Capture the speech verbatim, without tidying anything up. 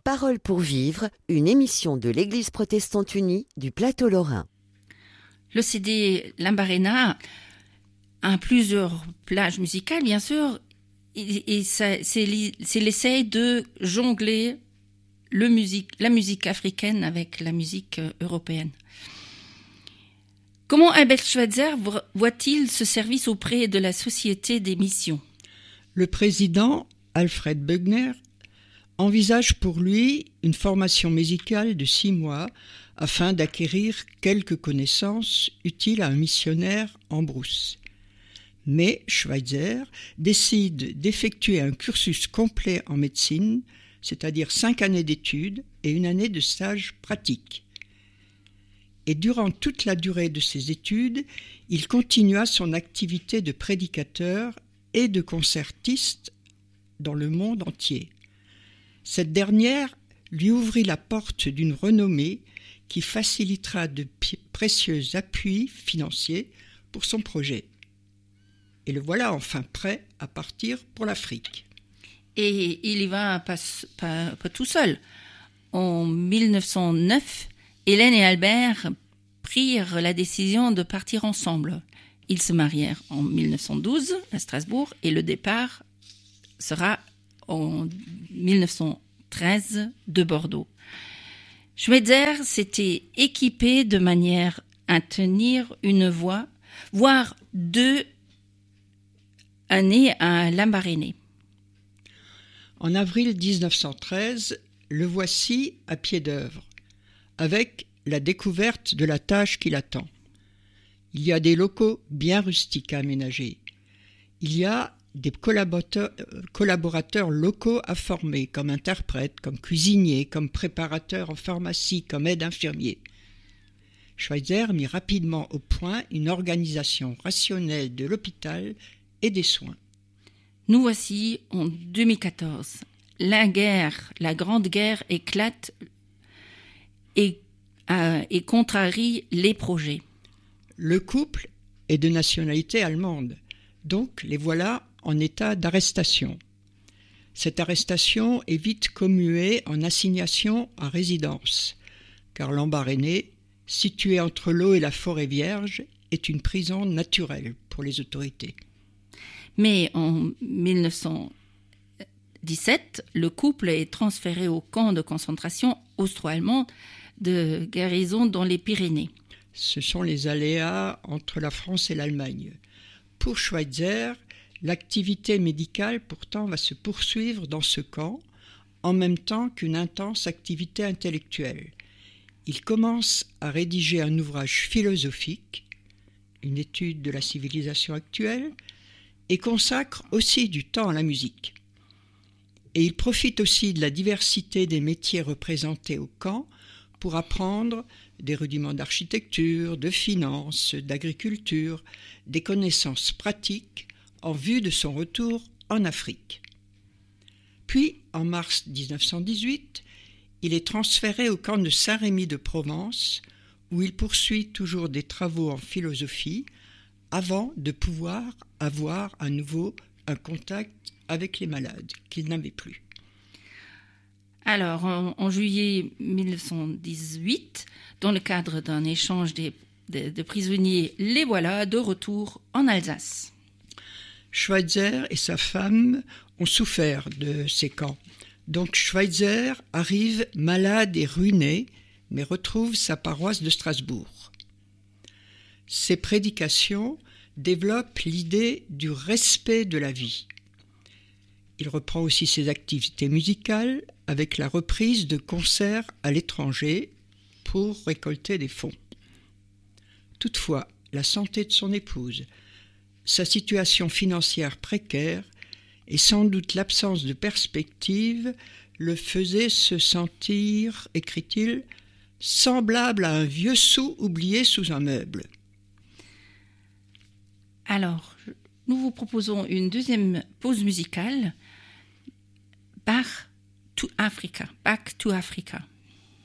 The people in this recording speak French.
Parole pour vivre, une émission de l'Église protestante unie du plateau lorrain. Le C D Lambarena a plusieurs plages musicales, bien sûr, et, et ça, c'est, c'est l'essai de jongler le musique, la musique africaine avec la musique européenne. Comment Albert Schweitzer voit-il ce service auprès de la Société des missions ? Le président, Alfred Bugner, envisage pour lui une formation musicale de six mois afin d'acquérir quelques connaissances utiles à un missionnaire en brousse. Mais Schweitzer décide d'effectuer un cursus complet en médecine, c'est-à-dire cinq années d'études et une année de stage pratique. Et durant toute la durée de ses études, il continua son activité de prédicateur et de concertiste dans le monde entier. Cette dernière lui ouvrit la porte d'une renommée qui facilitera de p- précieux appuis financiers pour son projet. Et le voilà enfin prêt à partir pour l'Afrique. Et il y va pas, pas, pas tout seul. En mille neuf cent neuf, Hélène et Albert prirent la décision de partir ensemble. Ils se marièrent en mille neuf cent douze à Strasbourg et le départ sera en mille neuf cent treize de Bordeaux. Schweitzer s'était équipé de manière à tenir une voix, voire deux années à Lambaréné. En avril dix-neuf cent treize, le voici à pied d'œuvre, avec la découverte de la tâche qui l'attend. Il y a des locaux bien rustiques à aménager. Il y a des collaborateurs, collaborateurs locaux à former, comme interprètes, comme cuisiniers, comme préparateurs en pharmacie, comme aides-infirmiers. Schweitzer mit rapidement au point une organisation rationnelle de l'hôpital et des soins. Nous voici en deux mille quatorze. La guerre, la grande guerre éclate et, euh, et contrarie les projets. Le couple est de nationalité allemande, donc les voilà en état d'arrestation. Cette arrestation est vite commuée en assignation à résidence, car Lambaréné, situé entre l'eau et la forêt vierge, est une prison naturelle pour les autorités. Mais en mille neuf cent dix-sept, le couple est transféré au camp de concentration austro-allemand de Garrison dans les Pyrénées. Ce sont les aléas entre la France et l'Allemagne. Pour Schweitzer, l'activité médicale pourtant va se poursuivre dans ce camp, en même temps qu'une intense activité intellectuelle. Il commence à rédiger un ouvrage philosophique, une étude de la civilisation actuelle, et consacre aussi du temps à la musique. Et il profite aussi de la diversité des métiers représentés au camp pour apprendre des rudiments d'architecture, de finance, d'agriculture, des connaissances pratiques en vue de son retour en Afrique. Puis, en mars dix-neuf cent dix-huit, il est transféré au camp de Saint-Rémy de Provence, où il poursuit toujours des travaux en philosophie, avant de pouvoir avoir à nouveau un contact avec les malades qu'il n'avait plus. Alors, en, en juillet mille neuf cent dix-huit, dans le cadre d'un échange des, de, de prisonniers, les voilà de retour en Alsace. Schweitzer et sa femme ont souffert de ces camps. Donc Schweitzer arrive malade et ruiné, mais retrouve sa paroisse de Strasbourg. Ses prédications développent l'idée du respect de la vie. Il reprend aussi ses activités musicales avec la reprise de concerts à l'étranger pour récolter des fonds. Toutefois, la santé de son épouse, sa situation financière précaire et sans doute l'absence de perspective le faisaient se sentir, écrit-il, semblable à un vieux sou oublié sous un meuble. Alors, nous vous proposons une deuxième pause musicale par to Africa, Back to Africa.